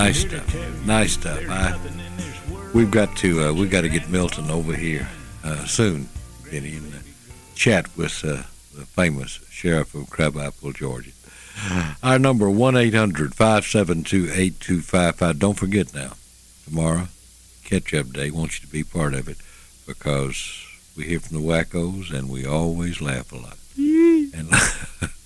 Nice stuff. Nice stuff. We've got to get Milton over here soon, Benny, and chat with the famous sheriff of Crabapple, Georgia. Our number 1-800-572-8255. Don't forget now, tomorrow, catch-up day. Want you to be part of it because we hear from the wackos and we always laugh a lot. And